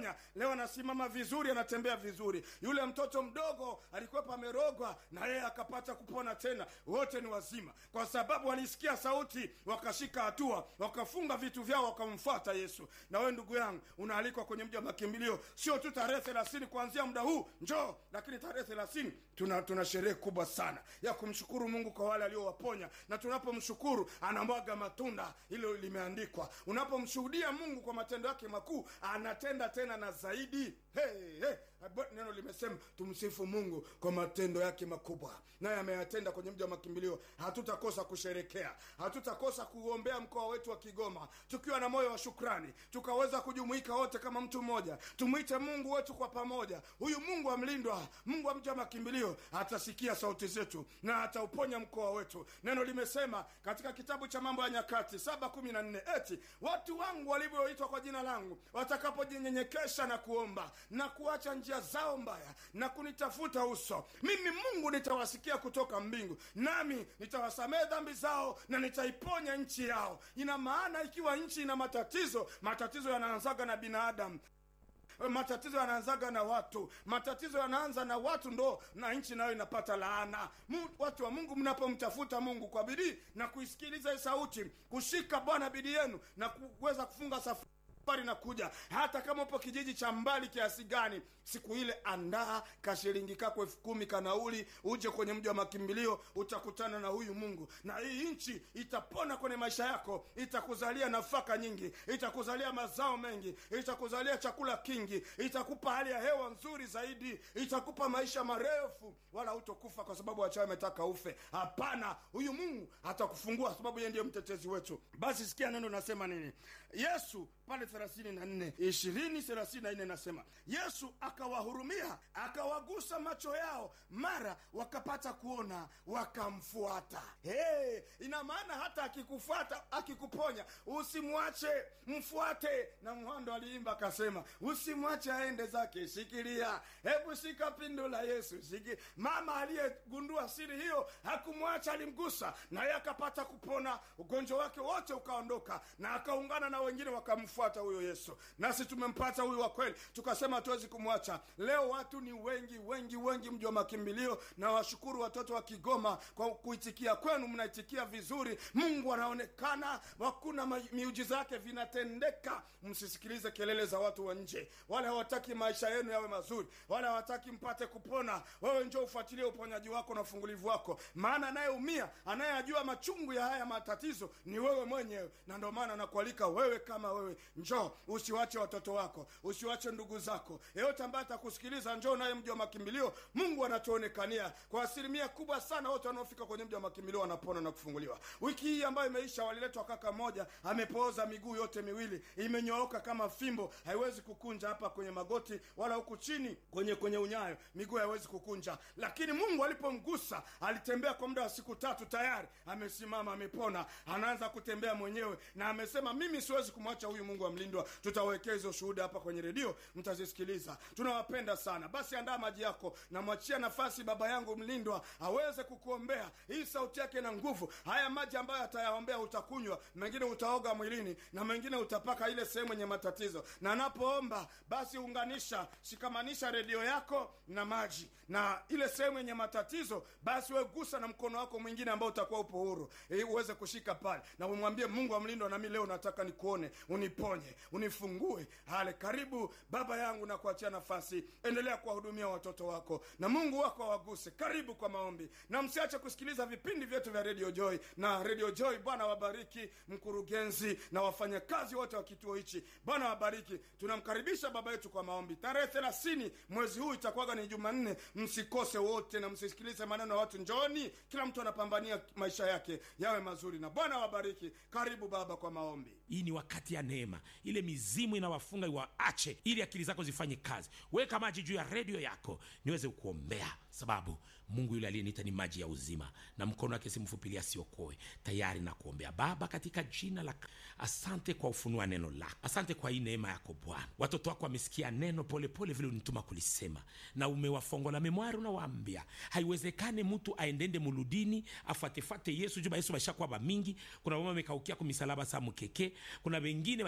uliponya leo anasimama vizuri, anatembea vizuri. Yule mtoto mdogo alikuwa amerogwa na yeye akapata kupona tena. Wote ni wazima kwa sababu walisikia sauti, wakashika hatua, wakafunga vitu vyao, wakamfuata Yesu. Na wewe ndugu yangu unaalikwa kwenye mji wa makimbilio, sio tu tarehe 30 kuanzia muda huu njoo, lakini tarehe 30 tuna sherehe kubwa sana ya kumshukuru Mungu kwa wale aliowaponya, na tunapomshukuru anamwaga matunda. Hilo limeandikwa, unapomshuhudia Mungu kwa matendo yake makuu anatenda tena na zaidi. Neno limesema tumsifu Mungu kwa matendo yake makubwa, naye ameyatenda kwenye mji wa makimbilio. Hatutakosa kusherekea, hatutakosa kuombea mkoa wetu wa Kigoma tukiwa na moyo wa shukrani, tukaweza kujumuika wote kama mtu mmoja, tumwite Mungu wetu kwa pamoja. Huyu Mungu amlindwa, Mungu wa mji wa makimbilio atasikia sauti zetu na atauponya mkoa wetu. Neno limesema katika kitabu cha Mambo ya Nyakati 7:14, eti watu wangu walivyoitwa kwa jina langu watakapojinyenyekesha na kuomba na kuacha njia zao mbaya na kunitafuta uso, mimi Mungu nitawasikia kutoka mbingu, nami nitawasamehe dhambi zao na nitaiponya nchi yao. Ina maana ikiwa nchi ina matatizo yanaanzaga na binadamu, matatizo yanaanzaga na watu, matatizo yanaanza na watu, ndo na nchi nayo inapata laana. Watu wa Mungu, mnapomtafuta Mungu kwa bidii na kuisikiliza sauti, kushika Bwana bidii yenu na kuweza kufunga safari na kuja, hata kama upo kijiji cha mbali kiasi gani, siku ile andaa kashilingi kako 10,000 kanauli, uje kwenye mji wa makimbilio, utakutana na huyu Mungu, na hii nchi itapona kwenye maisha yako, itakuzalia nafaka nyingi, itakuzalia mazao mengi, itakuzalia chakula kingi, itakupa hali ya hewa nzuri zaidi, itakupa maisha marefu, wala hutokufa kwa sababu wachawi wametaka ufe. Hapana, huyu Mungu atakufungua sababu yeye ndiye mtetezi wetu. Basi sikia neno nasema nini. Yesu pale 20:34 nasema, Yesu akawahurumia, akawagusa macho yao, mara wakapata kuona, wakamfuata. Ina maana hata akikufuata, akikuponya, usimwache, mfuate. Na Mhando aliimba akasema, usimwache aende zake, shikilia, hebu shika pindo la Yesu, shiki. Mama aliyegundua siri hiyo hakumwacha, alimgusa na yeye akapata kupona, ugonjwa wake wote ukaondoka, na akaungana na wengine wakamfuata huyo Yesu. Nasi tumempata huyu wa kweli, tukasema hatuwezi kumwacha. Leo watu ni wengi mji wa makimbilio, na washukuru watoto wa Kigoma kwa kuitikia kwenu, mnaitikia vizuri. Mungu anaonekana, hakuna miujiza yake vinatendeka. Msisikilize kelele za watu wa nje, wale hawataki maisha yenu yawe mazuri, wale hawataki mpate kupona. Wewe njoo ufuatilie uponyaji wako na ufungulivu wako, maana anayeumia, anayejua machungu ya haya matatizo ni wewe mwenyewe. Na ndio maana nakualika wewe, kama wewe, njoo, usiwache watoto wako, usiwache ndugu zako, yeyote ambaye atakusikiliza, njoo naye mji wa makimbilio. Mungu anatuonekania kwa asilimia kubwa sana. Wote wanaofika kwenye mji wa makimbilio wanapona na kufunguliwa. Wiki hii ambayo imeisha, waliletwa kaka moja amepooza miguu yote miwili, imenyooka kama fimbo, haiwezi kukunja hapa kwenye magoti wala huku chini kwenye unyayo, miguu haiwezi kukunja. Lakini Mungu alipomgusa, alitembea kwa muda wa siku 3, tayari amesimama, amepona, anaanza kutembea mwenyewe, na amesema mimi siwezi kumwacha huyu Mungu amlindwa. Tutawekea hizo shuhuda hapa kwenye redio, mtazisikiliza. Tunawapenda sana. Basi andaa maji yako na mwachia nafasi baba yangu mlindwa aweze kukuombea. Hii sauti yake na nguvu. Haya maji ambayo atayaombea utakunywa, mengine utaoga mwilini na mengine utapaka ile sehemu yenye matatizo. Na anapoomba basi shikamanisha redio yako na maji, na ile sehemu yenye matatizo basi wewe gusa na mkono wako mwingine ambao utakuwa upo huru, uweze kushika pale na umwambie Mungu amlindwa, na mimi leo nataka nikuone, uniponye, unifungue. Hale, karibu baba yangu, na kuachia nafasi. Endelea kuwahudumia watoto wako na Mungu wako awaguse. Karibu kwa maombi, na msiache kusikiliza vipindi vyetu vya Radio Joy. Na Radio Joy, Bwana wabariki mkurugenzi na wafanyakazi wote wa kituo hichi, Bwana wabariki. Tunamkaribisha baba yetu kwa maombi. Tarehe 30 mwezi huu itakuwa ni Jumanne, msikose wote na msisikilize maneno ya watu. Njooni, kila mtu anapambania maisha yake yawe mazuri, na Bwana wabariki. Karibu baba kwa maombi. Hii ni wakati ya neema. Ile mizimu inawafunga iwaache, ili akili zako zifanye kazi. Weka maji juu ya redio yako niweze kuombea, sababu Mungu yule aliyeniita ni maji ya uzima, na mkono wake si mfupi asiokoe. Tayari na kuombea. Baba, katika jina la, asante kwa ufunua neno lako, asante kwa hii neema yako Bwana. Watoto wako wamesikia neno pole vile unituma kulisema, na umewafongola memwari. Unawaambia haiwezekane mtu aendende muludini afuatefate Yesu, juba Yesu bashakuwa ba mingi. Kuna mama mekaukia kwa misalaba sa mukeke, kuna wengine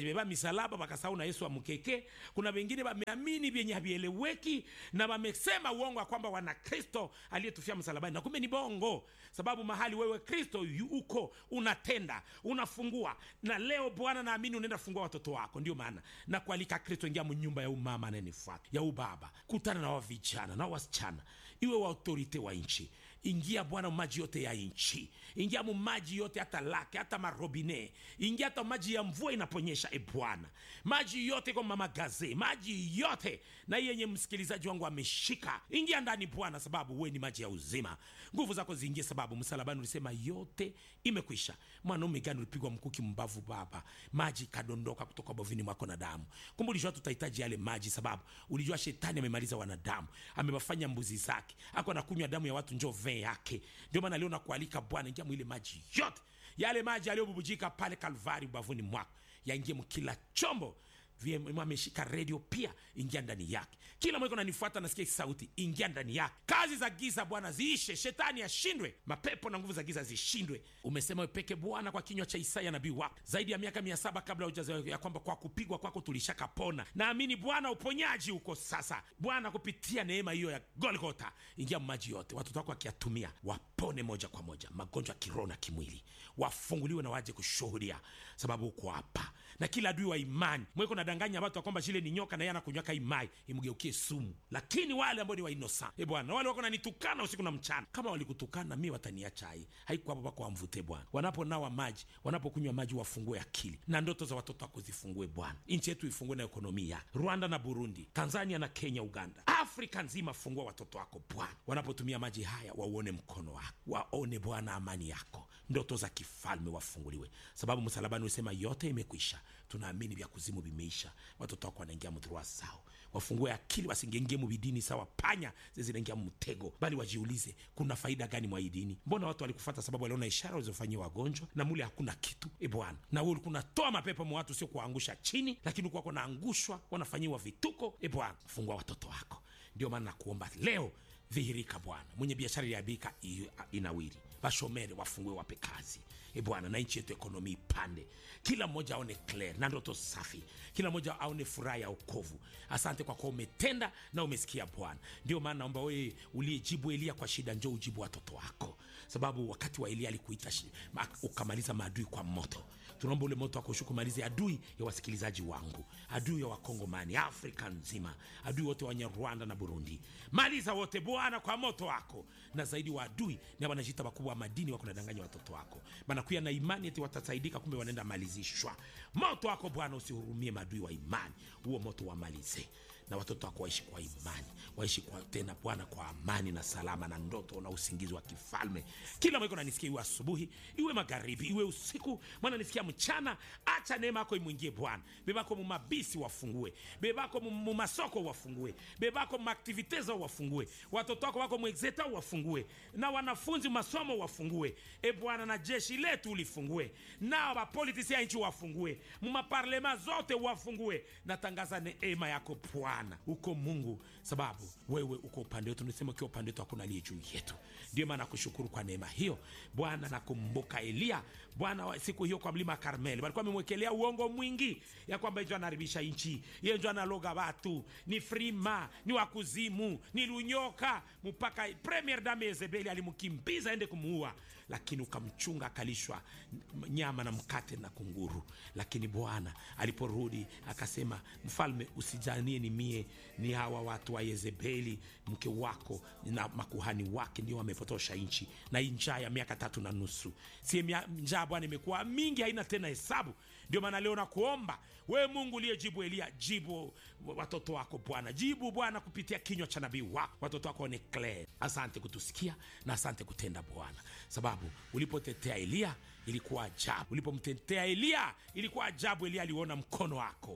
bamebeba misalaba bakasahau na Yesu amkeke. Kuna wengine wameamini vyenye havieleweki na wamesema uongo wa kwamba wana Kristo aliyetufia msalabani, na kumbe ni bongo. Sababu mahali wewe Kristo uko unatenda, unafungua. Na leo Bwana naamini unaenda fungua watoto wako. Ndio maana na kualika Kristo, ingia mnyumba ya umama anayenifuata, ya ubaba, kutana na wavijana na wasichana, iwe wa autorite wa nchi. Ingia Bwana maji yote ya nchi, ingia maji yote, hata lake, hata marobine, ingia hata maji ya mvua inaponyesha. Bwana, maji yote kwa mama gaze, maji yote na yenye msikilizaji wangu ameshika, ingia ndani Bwana, sababu wewe ni maji ya uzima. Nguvu zako ziingie, sababu msalabani ulisema yote imekwisha. Mwanaume gani ulipigwa mkuki mbavu Baba, maji kadondoka kutoka bovini mwako na damu. Kumbe ulijua tutahitaji yale maji, sababu ulijua shetani amemaliza wanadamu, amewafanya mbuzi zake, ako anakunywa damu ya watu, njoo vee yake. Ndio maana leo nakualika Bwana, ingia mwile maji yote, yale maji aliyobubujika pale Kalvari bavuni mwako, yaingie mkila chombo. Ameshika radio pia, ingia ndani yake. Kila mmoja unanifuata nasikia sauti, ingia ndani yake. Kazi za giza Bwana ziishe, shetani ashindwe, mapepo na nguvu za giza zishindwe. Umesema wewe peke Bwana kwa kinywa cha Isaya nabii wako zaidi ya miaka 700 kabla hujazaliwa, ya kwamba kwa kupigwa kwako tulishakapona. Naamini Bwana uponyaji uko sasa Bwana, kupitia neema hiyo ya Golgotha. Ingia maji yote, watoto wako wakiatumia wapone moja kwa moja, magonjwa kiroho na kimwili, wafunguliwe na waje kushuhudia, sababu uko hapa. Na kila adui wa imani mweko nadanganya watu kwamba shile ni nyoka na yana kunywaka imai, imgeukie sumu. Lakini wale ambao ni wa innocent, Bwana, wale wako nanitukana usiku na mchana, kama walikutukana mimi wataniacha hai. Haiko hapo pako amvute Bwana. Wanaponawa maji, wanapokunywa maji, wafungue akili na ndoto za watoto wako zifungue Bwana. Nchi yetu ifungue na ekonomia, Rwanda na Burundi, Tanzania na Kenya, Uganda, Afrika nzima, fungua watoto wako Bwana. Wanapotumia maji haya waone mkono wako, waone Bwana amani yako, ndoto za kifalme wafunguliwe, sababu msalabani usema yote imekwisha. Tunaamini vya kuzimu vimeisha. Watoto wako wanaingia mdhurua sao, wafungue akili, wasingenge mubidini sawa panya zinaingia mtego, bali wajiulize kuna faida gani mwa dini? Mbona watu walikufuata sababu waliona ishara walizofanyia wagonjwa, na mule hakuna kitu. Bwana, na wewe ulikuwa unatoa mapepo mwa watu, sio kuangusha chini, lakini ulikuwa unaangushwa, wanafanyiwa vituko. Bwana, fungua watoto wako. Ndio maana nakuomba leo, dhihirika Bwana. Mwenye biashara ya bika inawiri, bashomere wafungue, wape kazi Bwana, na nchi yetu ekonomi ipande, kila mmoja aone clear na ndoto safi, kila mmoja aone furaha ya wokovu. Asante kwa kuwa umetenda na umesikia Bwana. Ndio maana naomba wewe uliyejibu Elia kwa shida, njoo ujibu watoto wako, sababu wakati wa Elia alikuita ukamaliza maadui kwa moto. Tunaomba ule moto wako ushuke, malize adui ya wasikilizaji wangu, adui ya Wakongomani, Afrika nzima, adui wote wa Rwanda na Burundi, maliza wote Bwana kwa moto wako. Na zaidi wa adui ni wanajita wakubwa wa madini, wako nadanganya watoto wako, maana kuya na imani eti watasaidika, kumbe wanaenda malizishwa. Moto wako Bwana usihurumie maadui wa imani, huo moto wamalize, na watoto wako waishi kwa imani, waishi kwa tena Bwana kwa amani na salama na ndoto na usingizi wa kifalme. Kila mmoja ananisikia, iwe asubuhi, iwe magharibi, iwe usiku, mwana nisikia mchana, acha neema yako imuingie Bwana. Bebako mumabisi wafungue, bebako mumasoko wafungue, bebako muactivities wafungue, watoto wako wako mwexeta wafungue, na wanafunzi masomo wafungue Bwana, na jeshi letu ulifungue, na wa politisi ya nchi wafungue, mumaparlema zote wafungue. Natangaza neema yako Bwana, uko Mungu, sababu wewe uko upande wetu. Nisema ukiwa upande wetu hakuna aliye juu yetu. Ndio maana nakushukuru kwa neema hiyo Bwana. Nakumbuka Elia Bwana, siku hiyo kwa mlima Karmeli walikuwa wamemwekelea uongo mwingi ya kwamba yeye anaharibisha nchi, yeye ndio analoga watu, ni frima, ni wakuzimu, ni lunyoka, mpaka premier dame Yezebeli alimkimbiza aende kumuua, lakini ukamchunga, akalishwa nyama na mkate na kunguru. Lakini Bwana aliporudi akasema, mfalme, usijanie ni mie, ni hawa watu wa Yezebeli mke wako na makuhani wake ndio wamepotosha nchi, na njaa ya miaka 3.5. Si njaa Bwana imekuwa mingi, haina tena hesabu. Ndio maana leo nakuomba wewe Mungu uliyejibu Elia, jibu watoto wako Bwana, jibu Bwana kupitia kinywa cha nabii wako, watoto wako ni clear. Asante kutusikia na asante kutenda Bwana, sababu ulipotetea Elia ilikuwa ajabu, ulipomtetea Elia ilikuwa ajabu. Elia aliona mkono wako,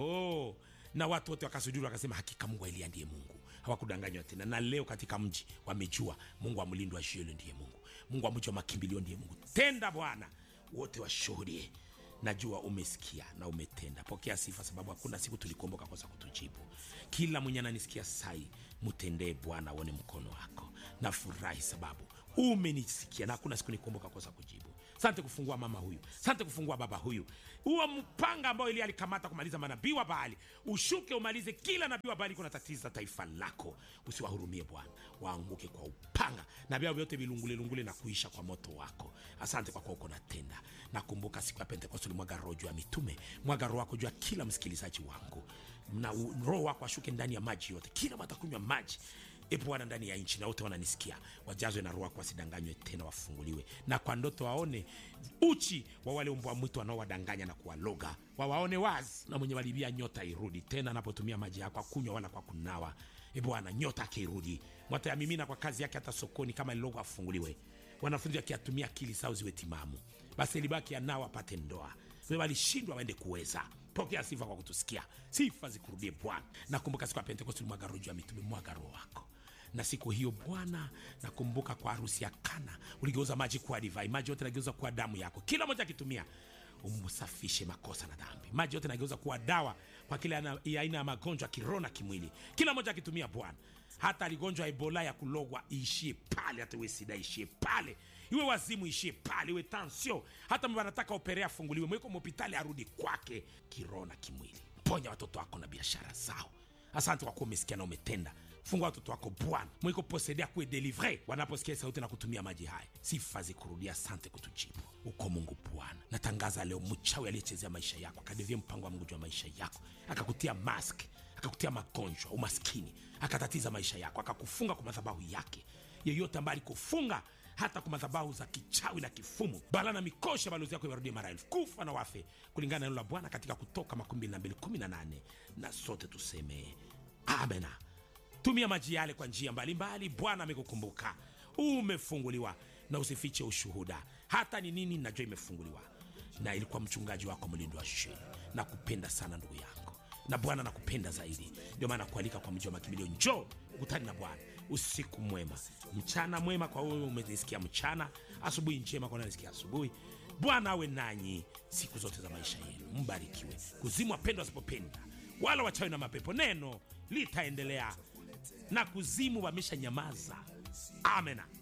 na watu wote wakasujudu, wakasema hakika Mungu wa Elia ndiye Mungu, hawakudanganywa tena. Na leo katika mji wamejua Mungu wa mlindo wa Shielo ndiye Mungu, Mungu wa mji wa makimbilio ndiye Mungu. Tenda Bwana, wote washuhudie. Najua umesikia na umetenda. Pokea sifa, sababu hakuna siku tulikuomba kosa kutujibu. Kila mwenye ananisikia sai, mtendee Bwana, uone mkono wako. Na furahi sababu umenisikia, na hakuna siku nikuomba kosa kujibu. Asante kufungua mama huyu, asante kufungua baba huyu. Huo mpanga ambao Elia alikamata kumaliza manabii wa Baali, ushuke umalize kila nabii wa Baali kuna tatiza taifa lako. Usiwahurumie Bwana, waanguke kwa upanga na vyao vyote vilungule na kuisha kwa moto wako. Asante kwa kuwa uko natenda. Nakumbuka siku ya Pentekoste ulimwaga roho juu ya mitume, mwaga roho wako juu ya kila msikilizaji wangu, na roho wako ashuke ndani ya maji yote, kila watakunywa maji Bwana ndani ya nchi, na wote wananisikia wajazwe na roho yako, wasidanganywe tena, wafunguliwe, na kwa ndoto waone uchi wa wale mbwa mwitu wanaowadanganya na kuwaloga, wawaone wazi, na mwenye walibia nyota irudi tena, anapotumia maji yako akunywa wala kwa kunawa. Bwana nyota akirudi, mwatayamimina kwa kazi yake, hata sokoni kama lilogo afunguliwe. Wanafunzi wakiatumia akili zao ziwe timamu, basi libaki anao apate ndoa. Wewe walishindwa waende kuweza. Pokea sifa kwa kutusikia, sifa zikurudie Bwana. Nakumbuka siku ya Pentekoste mwaga roho ya mitume, mwaga roho wako, na siku hiyo Bwana nakumbuka kwa harusi ya Kana uligeuza maji kuwa divai, maji yote nageuza kuwa damu yako, kila mmoja akitumia umsafishe makosa na dhambi. Maji yote nageuza kuwa dawa kwa kila aina ya magonjwa kiroho na kimwili, kila mmoja akitumia Bwana. Hata aligonjwa Ebola ya kulogwa ishie pale, hata iwe sida ishie pale, iwe wazimu ishie pale, iwe tansio, hata mwanataka operea funguliwe, mweko hospitali arudi kwake kiroho na kimwili. Ponya watoto wako na biashara zao. Asante kwa kuwa umesikia na umetenda. Fungua watoto wako Bwana, mwiko posedea kuwe delivre wanaposikia sauti na kutumia maji haya. Sifa zikurudia, asante kutujibu. Uko Mungu Bwana. Natangaza leo mchawi aliyechezea maisha yako, akadevia mpango wa Mungu juu ya maisha yako, akakutia mask, akakutia magonjwa, umaskini, akatatiza maisha yako, akakufunga kwa madhabahu yake. Yeyote ambaye alikufunga hata kwa madhabahu za kichawi na kifumu, bala na mikosha, balozi yako iwarudie mara 1000, kufa na wafe, kulingana na neno la Bwana katika Kutoka 22:18, na sote tuseme amen. Tumia maji yale kwa njia mbalimbali. Bwana amekukumbuka, umefunguliwa, na usifiche ushuhuda. Hata ni nini najua imefunguliwa, na ilikuwa mchungaji wako Mlindo wa Sheni. Nakupenda sana ndugu yangu, na Bwana nakupenda zaidi. Ndio maana kualika kwa mji wa makimbilio, njoo ukutane na Bwana. Usiku mwema, mchana mwema kwa wewe umenisikia mchana, asubuhi njema kwa unanisikia asubuhi. Bwana awe nanyi siku zote za maisha yenu. Mbarikiwe. Kuzimu wapendwa wasipopenda, wala wachawi na mapepo, neno litaendelea, na kuzimu wamesha nyamaza. Amena.